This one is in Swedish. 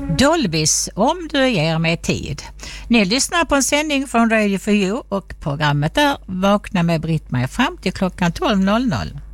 Dolbys, om du ger mig tid. Ni lyssnar på en sändning från Radio 4 och programmet är Vakna med Britt-Marie fram till klockan 12.00.